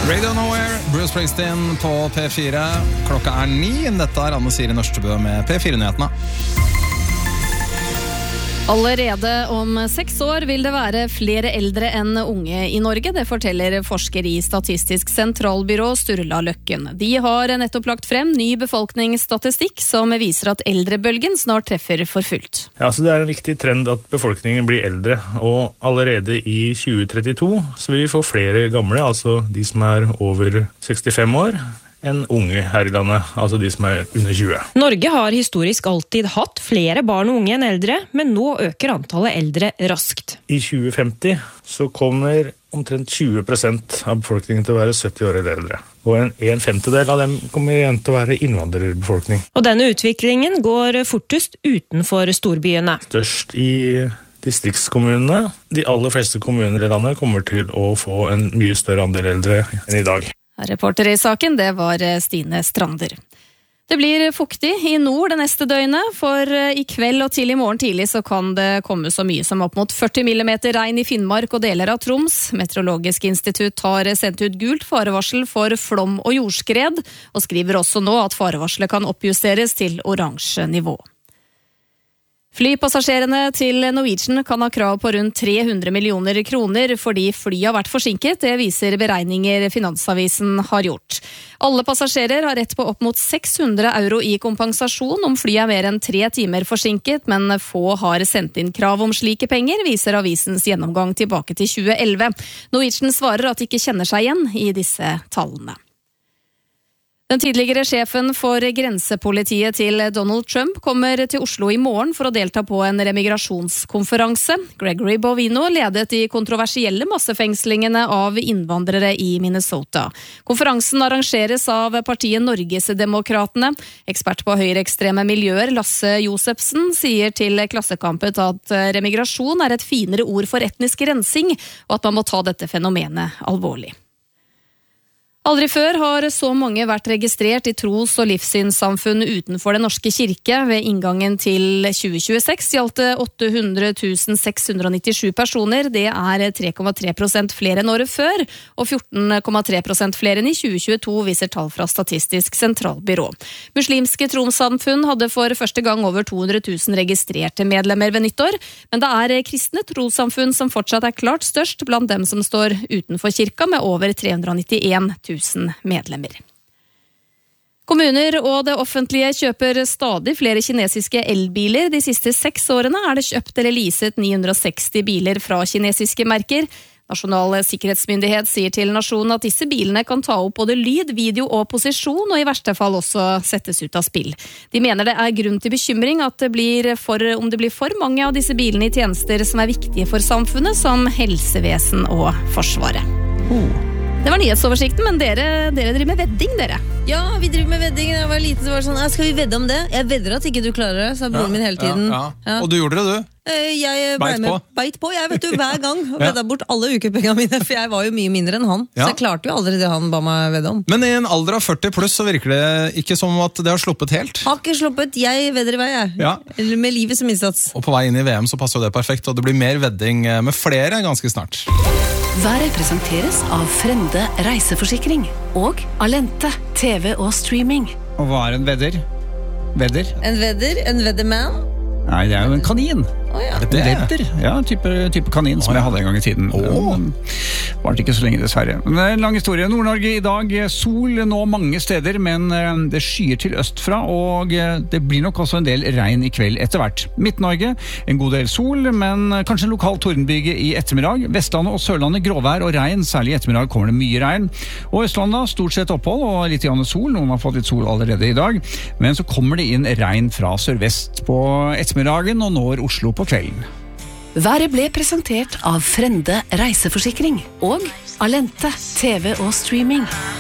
Radio Nowhere, Bruce Springsteen på P4. Klokka 9. Dette Anne Siri Nørstebø med P4-nyhetene. Allerede om 6 år vil det være flere eldre enn unge i Norge, det forteller forsker i Statistisk sentralbyrå Sturla Løkken. De har nettopp lagt frem ny befolkningsstatistikk som viser at eldrebølgen snart treffer for fullt. Ja, så det en viktig trend at befolkningen blir eldre, og allerede i 2032 så vil vi få flere gamle, altså de som over 65 år, enn unge her i landet, altså de som under 20. Norge har historisk alltid hatt flere barn og unge enn eldre, men nå øker antallet eldre raskt. I 2050 så kommer omtrent 20% av befolkningen til å være 70 år eller eldre. Og en femtedel av dem kommer igjen til å være innvandrerbefolkning. Og denne utviklingen går fortest utenfor storbyene. Størst i distriktskommunene. De aller fleste kommuner i landet kommer til å få en mye større andel eldre enn i dag. Reporter i saken, det var Stine Strander. Det blir fuktig i nord det neste døgnet, for i kveld og til i morgen tidlig så kan det komme så mye som opp mot 40 millimeter regn i Finnmark og deler av Troms. Meteorologisk institutt har sendt ut gult farevarsel for flom og jordskred, og skriver også nå at farevarselet kan oppjusteres til oransje nivå. Flypassasjerene til Norwegian kan ha krav på rundt 300 millioner kroner fordi flyet har vært forsinket, det viser beregninger Finansavisen har gjort. Alle passasjerer har rett på opp mot 600 euro i kompensasjon om flyet mer enn 3 timer forsinket, men få har sendt inn krav om slike penger, viser avisens gjennomgang tilbake til 2011. Norwegian svarer at de ikke kjenner seg igjen i disse tallene. Den tidligere sjefen for grensepolitiet til Donald Trump kommer til Oslo i morgen for å delta på en remigrasjonskonferanse. Gregory Bovino ledet de kontroversielle massefengslingene av innvandrere i Minnesota. Konferansen arrangeres av partiet Norgesdemokratene. Ekspert på høyreekstreme miljøer Lasse Josefsen sier til Klassekampet at remigrasjon et finere ord for etnisk rensing, og at man må ta dette fenomenet alvorlig. Aldri før har så mange vært registrert i tros- og livssynssamfunn utenfor den norske kirke. Ved inngangen til 2026 gjaldt det 800 697 personer. Det 3,3% flere enn året før, og 14,3% flere enn i 2022, viser tall fra Statistisk sentralbyrå. Muslimske trossamfunn hadde for første gang over 200 000 registrerte medlemmer ved nyttår, men det kristne trossamfunn som fortsatt klart størst blant dem som står utenfor kirka, med over 391 000 medlemmer. Kommuner og det offentlige kjøper stadig flere kinesiske elbiler. De siste 6 årene det kjøpt eller leaset 960 biler fra kinesiske merker. Nasjonal sikkerhetsmyndighet sier til Nasjonen at disse bilene kan ta opp både lyd, video og posisjon, og i verste fall også settes ut av spill. De mener det grunn til bekymring om det blir for mange av disse bilene i tjenester som viktige for samfunnet, som helsevesen og forsvaret. Det var nyhetsoversikten, men dere driver med vedding, dere. Ja, vi driver med vedding. Da jeg var liten så var det sånn, skal vi vedde om det? Jeg vedder at ikke du klarer det, sa broren min hele tiden. Ja. Og du gjorde det, du? Jeg beit på, jeg vet du, hver gang. Og vedda bort alle ukepengene mine, for jeg var jo mye mindre enn han. Så jeg klarte jo aldri det han ba meg vedde om. Men i en alder av 40 pluss så virker det ikke som at det har sluppet helt. Har ikke sluppet, jeg vedder i vei, jeg. Ja. Eller med livet som innsats. Og på vei inn i VM så passer jo det perfekt, og det blir mer vedding med flere ganske snart. Været presenteres av Frende reiseforsikring og Alente TV og streaming. Og hva en vedder? Vedder? En vedderman? Nei, det jo en kanin. Ja. Det? Vedder, ja, type kanin som jeg hadde en gang i tiden. Varte ikke så lenge dessverre. Men det en lang historie. Nord-Norge i dag, sol nå mange steder, men det skyer til østfra, og det blir nok også en del regn i kveld etter hvert. Midt-Norge, en god del sol, men kanskje en lokal tordenbyge i ettermiddag. Vestlandet og Sørlandet gråvær og regn, særlig i ettermiddag kommer det mye regn. Og Østlandet stort sett opphold og litt grann sol, noen har fått litt sol allerede i dag, men så kommer det inn regn fra sørvest på ettermiddagen og når Oslo på kvelden. Været ble presentert av Frende reiseforsikring og Alente TV og streaming.